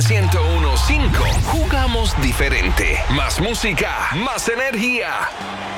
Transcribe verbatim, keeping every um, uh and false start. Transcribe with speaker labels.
Speaker 1: ciento uno punto cinco. Jugamos diferente. Más música, más energía.